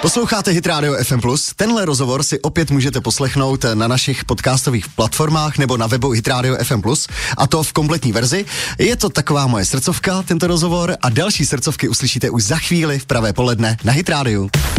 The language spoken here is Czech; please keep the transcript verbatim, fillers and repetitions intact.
Posloucháte Hit Radio F M plus. Tenhle rozhovor si opět můžete poslechnout na našich podcastových platformách nebo na webu Hit Radio F M plus, a to v kompletní verzi. Je to taková moje srdcovka, tento rozhovor, a další srdcovky uslyšíte už za chvíli v pravé poledne na Hit Radio.